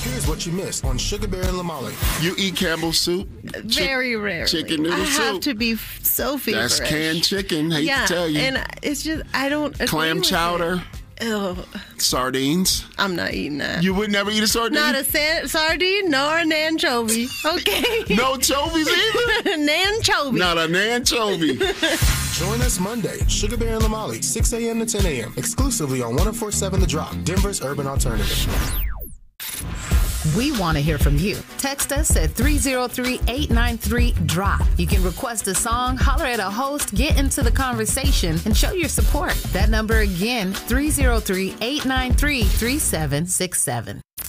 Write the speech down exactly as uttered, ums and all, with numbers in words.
Here's what you missed on Sugar Bear and Lamali. You eat Campbell's soup? Very Chick- rarely. Chicken noodle I soup. I have to be f- so feverish. That's canned chicken. Hate yeah, to tell you. and it's just, I don't agree Clam with chowder. It. Ew. Sardines. I'm not eating that. You would never eat a sardine? Not a sa- sardine nor an anchovy. Okay. No chovies either? An anchovy. Not an anchovy. Join us Monday, Sugar Bear and Lamali, six a.m. to ten a.m., exclusively on one oh four point seven The Drop, Denver's urban alternative. We want to hear from you. Text us at three oh three, eight nine three, D R O P. You can request a song, holler at a host, get into the conversation, and show your support. That number again, three oh three, eight nine three, three seven six seven.